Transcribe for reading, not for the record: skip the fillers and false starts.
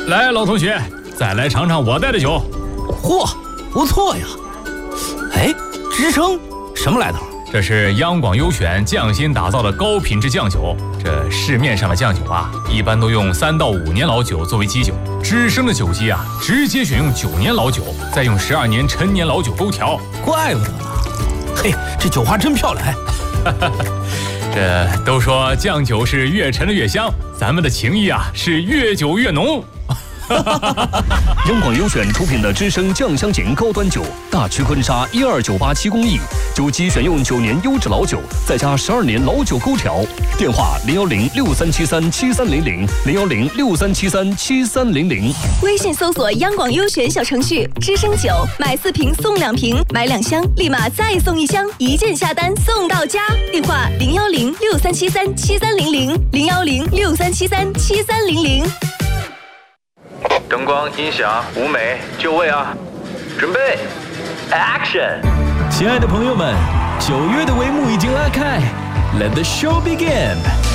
来，老同学，再来尝尝我带的酒。 嚯，不错呀！哎，支撑什么来头？ 这是央广优选匠心打造的高品质酱酒。这市面上的酱酒啊，一般都用3到5年老酒作为基酒，知生的酒基啊，直接选用9年老酒，再用12年陈年老酒勾调。 怪不得呢。嘿，这酒花真漂亮！ 这都说酱酒是越陈的越香，咱们的情谊啊是越久越浓。 央广优选出品的知生酱香型高端酒，大曲婚纱12987工艺，酒基选用9年优质老酒，再加12年老酒勾调。电话01063737300，01063737300。 微信搜索央广优选小程序，知生酒买4瓶送2瓶，买2箱立马再送1箱，一键下单送到家。电话01063737300，01063737300。 灯光、音响、舞美，就位啊！准备 ，Action！ 亲爱的朋友们，9月的帷幕已经拉开 ，Let the show begin！